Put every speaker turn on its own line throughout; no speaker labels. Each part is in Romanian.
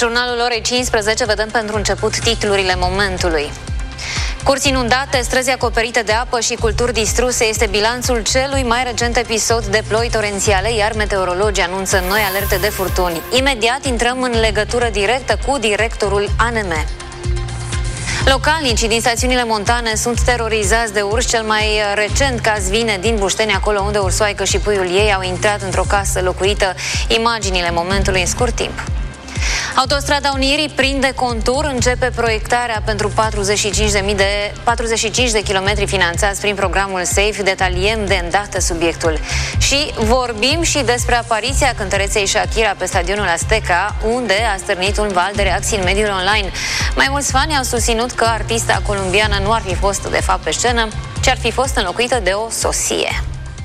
Jurnalul orei 15 vedem pentru început titlurile momentului. Curți inundate, străzi acoperite de apă și culturi distruse este bilanțul celui mai recent episod de ploi torențiale, iar meteorologii anunță noi alerte de furtuni. Imediat intrăm în legătură directă cu directorul ANM. Localnicii din stațiunile montane sunt terorizați de urși. Cel mai recent caz vine din Bușteni, acolo unde ursoaică și puiul ei au intrat într-o casă locuită. Imaginile momentului în scurt timp. Autostrada Unirii prinde contur, începe proiectarea pentru 45 de kilometri finanțați prin programul SAFE. Detaliem de îndată subiectul. Și vorbim și despre apariția cântăreței Shakira pe stadionul Azteca, unde a stârnit un val de reacții în mediul online. Mai mulți fani au susținut că artista colombiană nu ar fi fost de fapt pe scenă, ci ar fi fost înlocuită de o soție.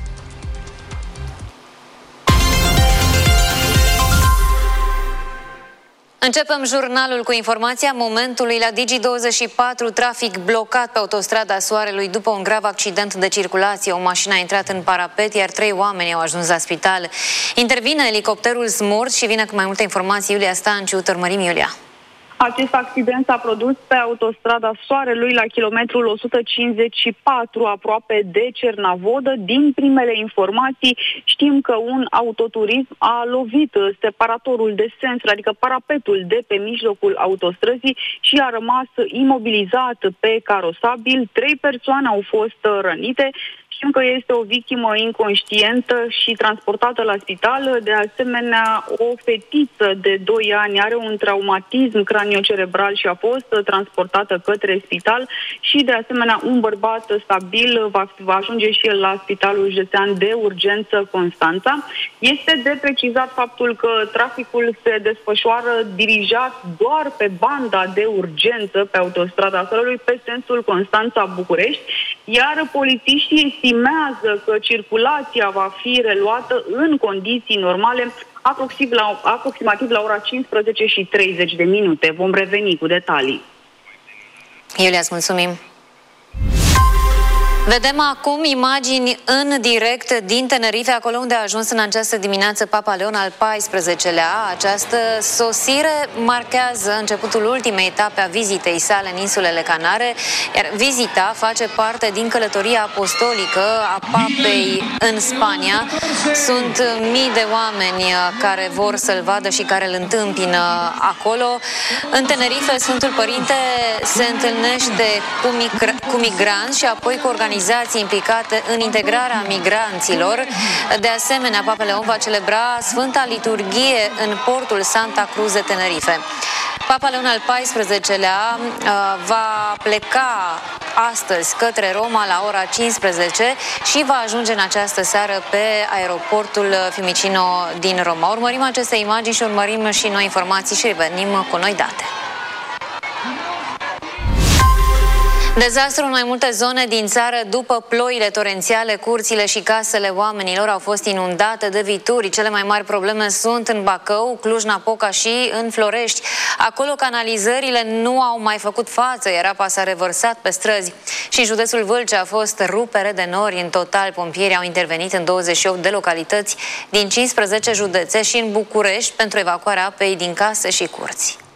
Începem jurnalul cu informația momentului la Digi24. Trafic blocat pe autostrada Soarelui după un grav accident de circulație. O mașină a intrat în parapet, iar 3 oameni au ajuns la spital. Intervine elicopterul Smurt și vine cu mai multe informații Iulia Stanciu. Urmărim, Iulia.
Acest accident s-a produs pe autostrada Soarelui la kilometrul 154, aproape de Cernavodă. Din primele informații știm că un autoturism a lovit separatorul de sens, adică parapetul de pe mijlocul autostrăzii, și a rămas imobilizat pe carosabil. 3 persoane au fost rănite. Știm că este o victimă inconștientă și transportată la spital. De asemenea, o fetiță de 2 ani are un traumatism craniocerebral și a fost transportată către spital și, de asemenea, un bărbat stabil va ajunge și el la Spitalul Județean de Urgență Constanța. Este de precizat faptul că traficul se desfășoară dirijat doar pe banda de urgență pe autostrada Soarelui, pe sensul Constanța-București, iar polițiștii estimează că circulația va fi reluată în condiții normale aproximativ la ora 15:30. Vom reveni cu detalii.
Iulia, îți mulțumim! Vedem acum imagini în direct din Tenerife, acolo unde a ajuns în această dimineață Papa Leon al XIV-lea. Această sosire marchează începutul ultimei etape a vizitei sale în insulele Canare, iar vizita face parte din călătoria apostolică a Papei în Spania. Sunt mii de oameni care vor să-l vadă și care îl întâmpină acolo. În Tenerife, Sfântul Părinte se întâlnește cu migranți și apoi cu organizații implicate în integrarea migranților. De asemenea, Papa Leon va celebra Sfânta Liturghie în portul Santa Cruz de Tenerife. Papa Leon al XIV-lea va pleca astăzi către Roma la ora 15 și va ajunge în această seară pe aeroportul Fiumicino din Roma. Urmărim aceste imagini și urmărim și noi informații și revenim cu noi date. Dezastru în mai multe zone din țară după ploile torențiale. Curțile și casele oamenilor au fost inundate de vituri. Cele mai mari probleme sunt în Bacău, Cluj-Napoca și în Florești. Acolo canalizările nu au mai făcut față, iar apa s-a revărsat pe străzi. Și în județul Vâlcea a fost rupere de nori. În total, pompierii au intervenit în 28 de localități din 15 județe și în București pentru evacuarea apei din case și curți.